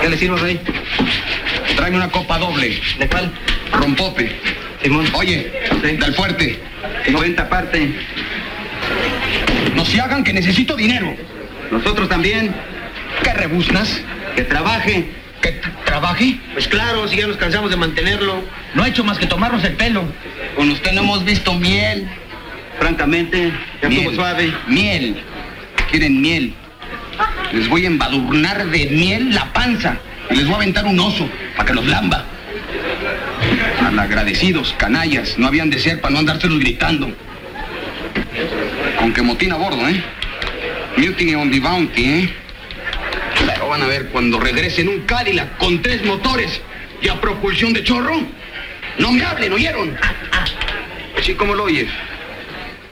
¿Qué le sirvo, Rey? Tráeme una copa doble. ¿De cuál? Rompope. Simón. Oye, Sí. del fuerte. 90 parte. No se hagan que necesito dinero. Nosotros también. ¿Qué rebuznas? Que trabaje. ¿Que trabaje? Pues claro, si ya nos cansamos de mantenerlo. No ha hecho más que tomarnos el pelo. Con usted no hemos visto miel. Francamente, ya Miel. estuvo suave. Miel. Quieren miel. Les voy a embadurnar de miel la panza. Y les voy a aventar un oso para que los lamba. Malagradecidos, canallas. No habían de ser para no andárselos gritando. Con que motín a bordo, ¿eh? Mutiny on the Bounty, ¿eh? Pero van a ver cuando regresen un Cadillac con 3 motores y a propulsión de chorro. No me hablen, ¿oyeron? Así como lo oyes.